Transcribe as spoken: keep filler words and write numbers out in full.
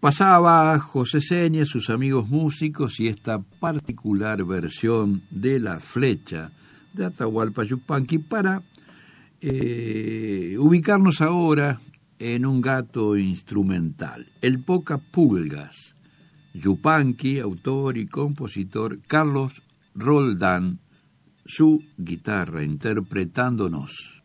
Pasaba José Seña, sus amigos músicos y esta particular versión de La Flecha de Atahualpa Yupanqui para eh, ubicarnos ahora en un gato instrumental, el Poca Pulgas. Yupanqui, autor y compositor, Carlos Roldán, su guitarra interpretándonos.